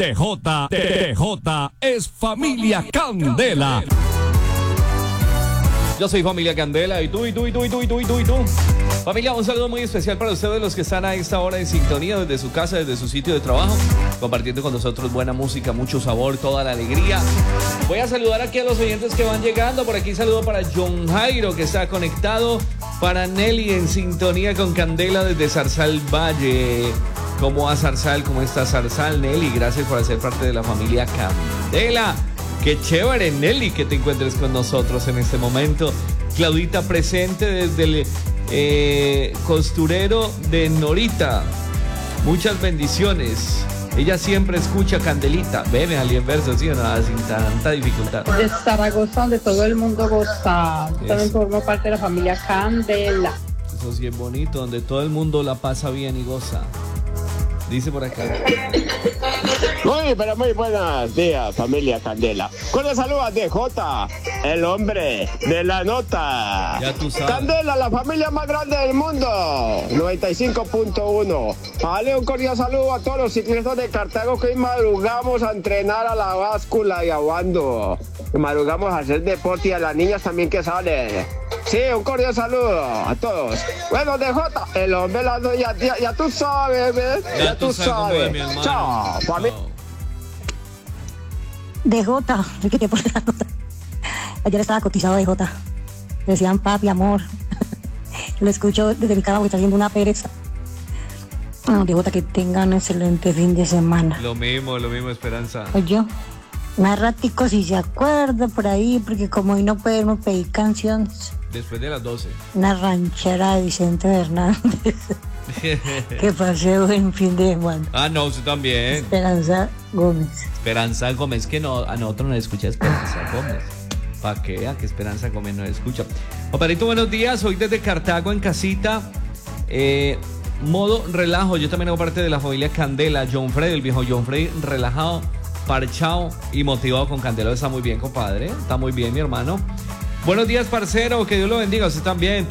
TJ es Familia Candela. Yo soy Familia Candela y tú. Familia, un saludo muy especial para ustedes los que están a esta hora en sintonía desde su casa, desde su sitio de trabajo, compartiendo con nosotros buena música, mucho sabor, toda la alegría. Voy a saludar aquí a los oyentes que van llegando. Por aquí saludo para John Jairo, que está conectado, para Nelly en sintonía con Candela desde Zarzal Valle. ¿Cómo va Zarzal? ¿Cómo está Zarzal, Nelly? Gracias por hacer parte de la familia Candela. Qué chévere, Nelly, que te encuentres con nosotros en este momento. Claudita presente desde el costurero de Norita. Muchas bendiciones. Ella siempre escucha Candelita. Ven, al inverso, ¿sí o no? Sin tanta dificultad. De Zaragoza, donde todo el mundo goza. También formo parte de la familia Candela. Eso sí es bonito, donde todo el mundo la pasa bien y goza. Dice por acá. Muy buenos días, familia Candela. Con los saludos de J, el hombre de la nota. Ya tú sabes. Candela, la familia más grande del mundo. 95.1. Vale, un cordial saludo a todos los ciclistas de Cartago que hoy madrugamos a entrenar a la báscula y a Bando. Que madrugamos a hacer deporte y a las niñas también que salen. Sí, un cordial saludo a todos. Bueno, DJ, el hombre de la nota, ya tú sabes, ¿ves? Ya tú sabes. Chao, familia. DJ, que te pone la nota. Ayer estaba cotizado DJ. Decían papi, amor. Lo escucho desde mi cama porque está haciendo una pereza. DJ, que tengan un excelente fin de semana. Lo mismo, Esperanza. Oye, más ratico si se acuerda por ahí, porque como hoy no podemos pedir canciones. Después de las 12. Una ranchera de Vicente Fernández. Que pase buen fin de semana. Ah, no, usted también. Esperanza Gómez. Esperanza Gómez, que no, a nosotros nos escucha Esperanza Gómez. ¿Para qué? A que Esperanza Gómez nos escucha. Operito, buenos días. Hoy desde Cartago en casita. Modo relajo. Yo también hago parte de la familia Candela. John Freddy, el viejo John Freddy, relajado, parchado y motivado con Candela. Está muy bien, compadre. Está muy bien, mi hermano. Buenos días, parcero. Que Dios lo bendiga. Usted también.